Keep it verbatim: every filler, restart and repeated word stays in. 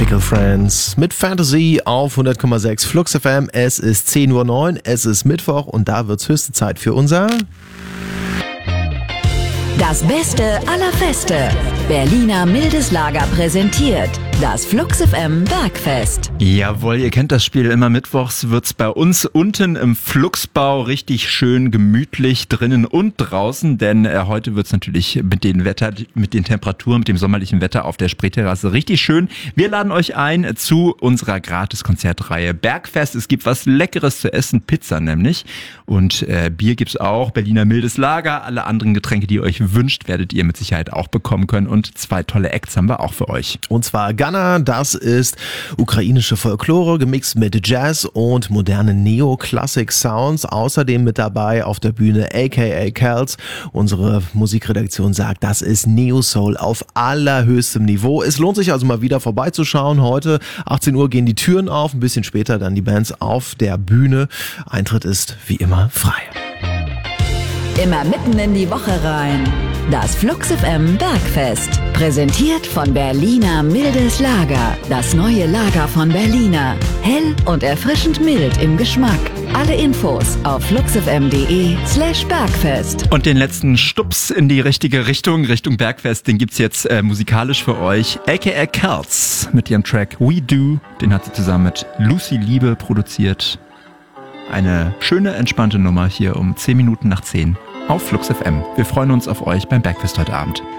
Chemical Friends mit Fantasy auf hundert Komma sechs Flux F M. Es ist zehn Uhr neun, es ist Mittwoch und da wird's höchste Zeit für unser Das Beste aller Feste. Berliner Mildes Lager präsentiert das Flux F M Bergfest. Jawohl, ihr kennt das Spiel. Immer mittwochs wird's bei uns unten im Fluxbau richtig schön gemütlich drinnen und draußen, denn äh, heute wird's natürlich mit den Wetter, mit den Temperaturen, mit dem sommerlichen Wetter auf der Spreeterrasse richtig schön. Wir laden euch ein zu unserer Gratis-Konzertreihe Bergfest. Es gibt was Leckeres zu essen, Pizza nämlich, und äh, Bier gibt's auch, Berliner Mildes Lager. Alle anderen Getränke, die ihr euch wünscht, werdet ihr mit Sicherheit auch bekommen können, und zwei tolle Acts haben wir auch für euch. Und zwar Gunner, das ist ukrainische Folklore gemixt mit Jazz und modernen Neo-Classic-Sounds. Außerdem mit dabei auf der Bühne aka Kels. Unsere Musikredaktion sagt, das ist Neo-Soul auf allerhöchstem Niveau. Es lohnt sich also mal wieder vorbeizuschauen. Heute achtzehn Uhr gehen die Türen auf, ein bisschen später dann die Bands auf der Bühne. Eintritt ist wie immer frei. Immer mitten in die Woche rein. Das Flux F M Bergfest. Präsentiert von Berliner Mildes Lager. Das neue Lager von Berliner. Hell und erfrischend mild im Geschmack. Alle Infos auf fluxfm.de slash Bergfest. Und den letzten Stups in die richtige Richtung, Richtung Bergfest, den gibt's jetzt äh, musikalisch für euch. aka Kels mit ihrem Track We Do. Den hat sie zusammen mit Lucy Liebe produziert. Eine schöne, entspannte Nummer hier um zehn Minuten nach zehn auf Flux F M. Wir freuen uns auf euch beim Bergfest heute Abend.